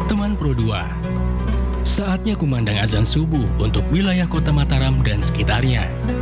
Teman Pro 2, saatnya kumandang azan subuh untuk wilayah Kota Mataram dan sekitarnya.